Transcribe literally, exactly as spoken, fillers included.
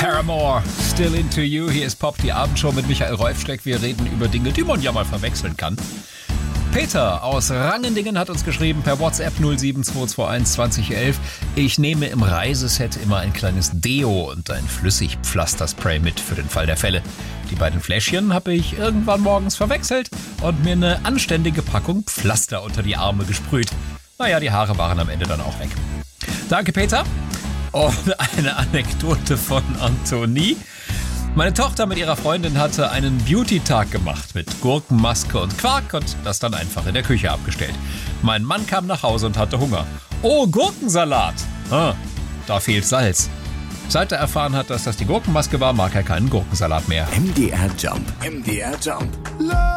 Paramore, Still Into You. Hier ist Pop, die Abendshow mit Michael Reufschreck. Wir reden über Dinge, die man ja mal verwechseln kann. Peter aus Rangendingen hat uns geschrieben per WhatsApp null sieben zwei zwei eins zwanzig elf. Ich nehme im Reiseset immer ein kleines Deo und ein Flüssigpflasterspray mit für den Fall der Fälle. Die beiden Fläschchen habe ich irgendwann morgens verwechselt und mir eine anständige Packung Pflaster unter die Arme gesprüht. Naja, die Haare waren am Ende dann auch weg. Danke, Peter. Und eine Anekdote von Antonie. Meine Tochter mit ihrer Freundin hatte einen Beauty-Tag gemacht mit Gurkenmaske und Quark und das dann einfach in der Küche abgestellt. Mein Mann kam nach Hause und hatte Hunger. Oh, Gurkensalat! Ah, da fehlt Salz. Seit er erfahren hat, dass das die Gurkenmaske war, mag er keinen Gurkensalat mehr. M D R Jump. M D R Jump.